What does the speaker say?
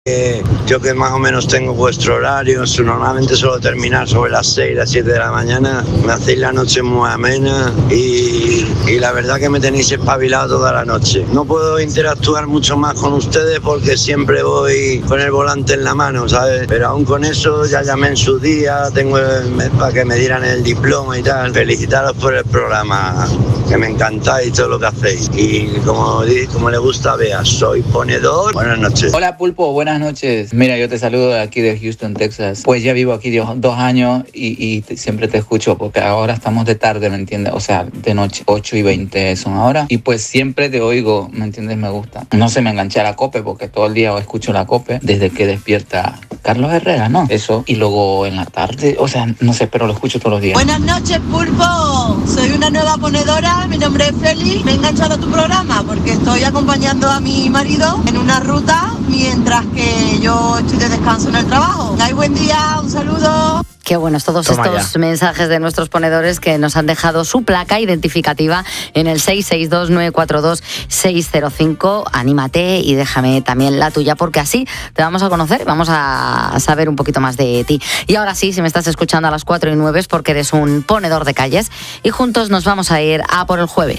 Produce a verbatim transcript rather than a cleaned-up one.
Eh, yo que más o menos tengo vuestro horario, normalmente suelo terminar sobre las seis, las siete de la mañana, me hacéis la noche muy amena y, y la verdad que me tenéis espabilado toda la noche. No puedo interactuar mucho más con ustedes porque siempre voy con el volante en la mano, ¿sabes? Pero aún con eso ya llamé en su día, tengo el, para que me dieran el diploma y tal. Felicitaros por el programa, que me encantáis todo lo que hacéis. Y como, como le gusta a Bea, soy ponedor. Buenas noches. Hola Pulpo, buenas noches. Mira, yo te saludo de aquí de Houston, Texas. Pues ya vivo aquí dos años y, y te, siempre te escucho porque ahora estamos de tarde, ¿me entiendes? O sea, de noche, ocho y veinte son ahora. Y pues siempre te oigo, ¿me entiendes? Me gusta. No se me enganché a la COPE porque todo el día escucho la COPE desde que despierta Carlos Herrera, ¿no? Eso. Y luego en la tarde, o sea, no sé, pero lo escucho todos los días. Buenas noches, Pulpo. Soy una nueva ponedora. Mi nombre es Feli. Me he enganchado a tu programa porque estoy acompañando a mi marido en una ruta mientras que yo estoy de descanso en el trabajo. Hay buen día, un saludo. Qué buenos todos Toma estos ya. mensajes de nuestros ponedores que nos han dejado su placa identificativa en el seis seis dos nueve cuatro dos seis cero cinco. Anímate y déjame también la tuya porque así te vamos a conocer, vamos a saber un poquito más de ti. Y ahora sí, si me estás escuchando a las cuatro y nueve es porque eres un ponedor de calles y juntos nos vamos a ir a por el jueves.